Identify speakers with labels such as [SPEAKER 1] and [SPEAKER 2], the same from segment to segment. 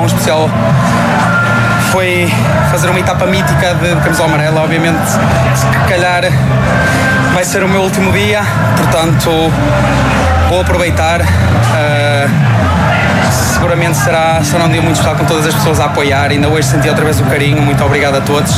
[SPEAKER 1] especial foi fazer uma etapa mítica de camisola amarela. Obviamente, se calhar vai ser o meu último dia, portanto vou aproveitar. Seguramente será um dia muito especial com todas as pessoas a apoiar. Ainda hoje senti outra vez o carinho. Muito obrigado a todos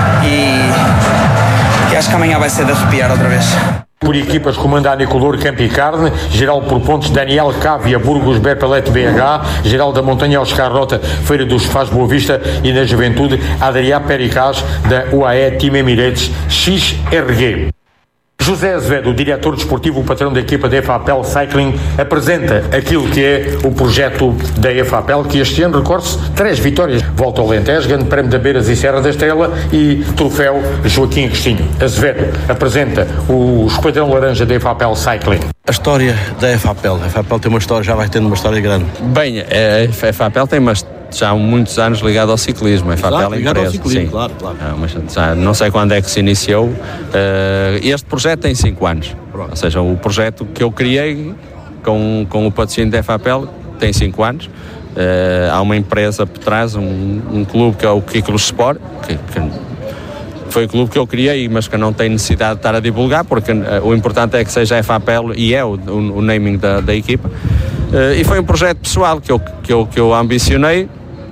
[SPEAKER 1] e acho que amanhã vai ser de arrepiar outra vez.
[SPEAKER 2] Por equipas comanda a Nicolor Campo e Carne, geral por pontos Daniel Cávia, Burgos Berpelete BH, geral da Montanha Oscar Rota, Feira dos Faz Boa Vista e na Juventude Adriá Pericaz da UAE Team Emirates XRG. José Azevedo, diretor desportivo, o patrão da equipa da EFAPEL Cycling, apresenta aquilo que é o projeto da EFAPEL, que este ano, recorde-se, 3 vitórias. Volta ao Alentejo, Grande Prémio da Beiras e Serra da Estrela e troféu Joaquim Agostinho. Azevedo apresenta o Esquadrão Laranja da EFAPEL Cycling.
[SPEAKER 3] A história da EFAPEL. A EFAPEL tem uma história, já vai tendo uma história grande.
[SPEAKER 4] Bem, a EFAPEL tem já há muitos anos ligado ao ciclismo. A EFAPEL é empresa. Ao ciclismo, sim. Claro. Mas já não sei quando é que se iniciou. Este projeto tem 5 anos. Pronto. Ou seja, o projeto que eu criei com o patrocínio da EFAPEL tem 5 anos. Há uma empresa por trás, um clube que é o Kiklos Sport, que foi o clube que eu criei, mas que não tem necessidade de estar a divulgar, porque o importante é que seja a EFAPEL e é o naming da equipa. E foi um projeto pessoal que eu ambicionei.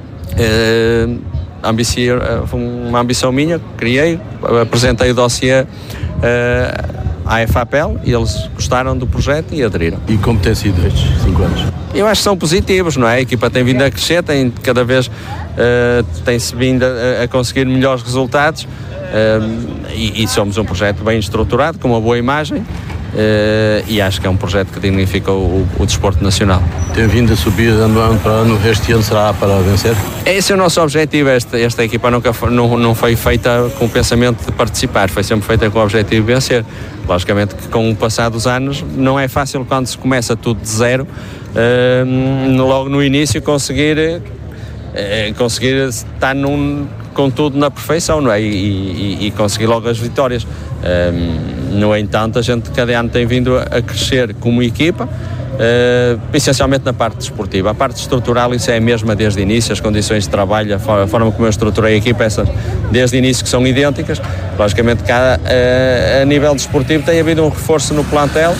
[SPEAKER 4] Foi uma ambição minha, criei, apresentei o dossiê à EFAPEL e eles gostaram do projeto e aderiram.
[SPEAKER 3] E como tem sido estes 5 anos?
[SPEAKER 4] Eu acho que são positivos, não é? A equipa tem vindo a crescer, cada vez tem-se vindo a conseguir melhores resultados e somos um projeto bem estruturado, com uma boa imagem. E acho que é um projeto que dignifica o desporto nacional.
[SPEAKER 3] Tem vindo a subir de ano para ano, este ano será para vencer?
[SPEAKER 4] Esse é o nosso objetivo. Esta equipa não foi feita com o pensamento de participar, foi sempre feita com o objetivo de vencer. Logicamente que com o passar dos anos não é fácil, quando se começa tudo de zero, logo no início conseguir estar com tudo na perfeição, não é? E conseguir logo as vitórias. No entanto, a gente cada ano tem vindo a crescer como equipa, essencialmente na parte desportiva. A parte estrutural, isso é a mesma desde o início, as condições de trabalho, a forma como eu estruturei a equipa, essas desde o início que são idênticas. Logicamente que a nível desportivo tem havido um reforço no plantel,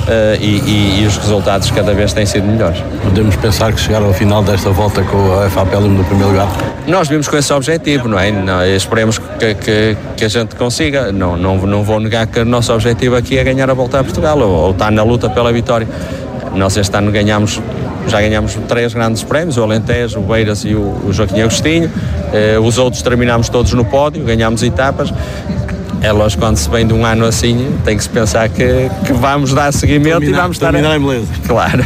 [SPEAKER 4] e os resultados cada vez têm sido melhores.
[SPEAKER 3] Podemos pensar que chegar ao final desta volta com a EFAPEL no primeiro lugar?
[SPEAKER 4] Nós vimos com esse objetivo, não é? Esperemos que a gente consiga. Não vou negar que o nosso objetivo aqui é ganhar a Volta a Portugal ou estar na luta pela vitória. Nós este ano já ganhamos 3 grandes prémios, o Alentejo, o Beiras e o Joaquim Agostinho. Os outros terminámos todos no pódio, ganhámos etapas. É lógico, quando se vem de um ano assim, tem que se pensar que vamos dar seguimento e vamos estar...
[SPEAKER 3] Terminar em beleza.
[SPEAKER 4] Claro,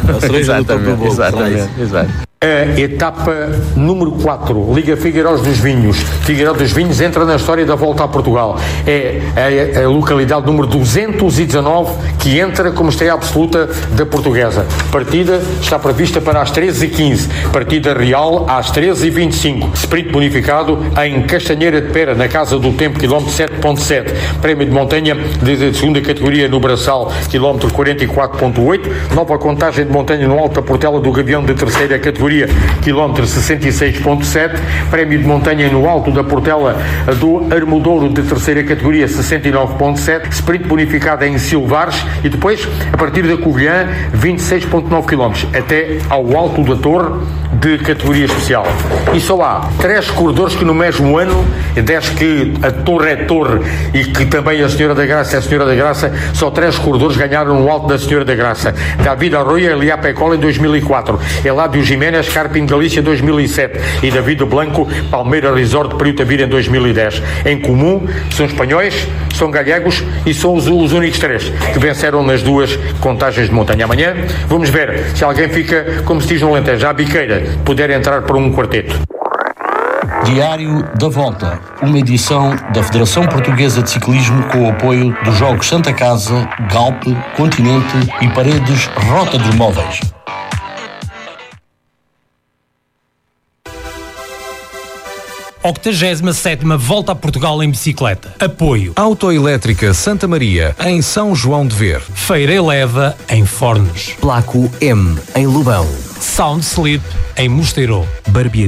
[SPEAKER 4] exatamente.
[SPEAKER 2] A etapa número 4, Liga Figueirós dos Vinhos. Figueiró dos Vinhos entra na história da Volta a Portugal. É a localidade número 219 que entra como estreia absoluta da portuguesa. Partida está prevista para as 13h15. Partida real às 13h25. Sprint bonificado em Castanheira de Pera, na Casa do Tempo, quilómetro 7.7. Prémio de montanha de segunda categoria no Braçal, quilómetro 44.8. Nova contagem de montanha no Alto da Portela do Gavião de terceira categoria, quilómetro 66.7, prémio de montanha no Alto da Portela do Armudouro de terceira categoria 69.7, sprint bonificada em Silvares e depois, a partir da Covilhã, 26.9 km, até ao Alto da Torre de categoria especial. E só há 3 corredores que no mesmo ano, desde que a Torre é Torre e que também a Senhora da Graça é a Senhora da Graça, só 3 corredores ganharam no Alto da Senhora da Graça. David Arroio, Elia Pecola em 2004, Eladio Jiménez, Carpim Galícia 2007 e David Blanco, Palmeira Resort Priutavira em 2010. Em comum, são espanhóis, são gallegos e são os únicos 3 que venceram nas 2 contagens de montanha. Amanhã vamos ver se alguém fica, como se diz no Alentejo, à biqueira, puder entrar para um quarteto.
[SPEAKER 5] Diário da Volta, uma edição da Federação Portuguesa de Ciclismo com o apoio dos Jogos Santa Casa, Galp, Continente e Paredes Rota dos Móveis.
[SPEAKER 6] A 87ª Volta a Portugal em bicicleta. Apoio
[SPEAKER 7] Autoelétrica Santa Maria, em São João de Ver.
[SPEAKER 6] Feira Eleva, em Fornos.
[SPEAKER 8] Placo M, em Lobão.
[SPEAKER 6] Sound Sleep, em Mosteiro.
[SPEAKER 7] Barbearia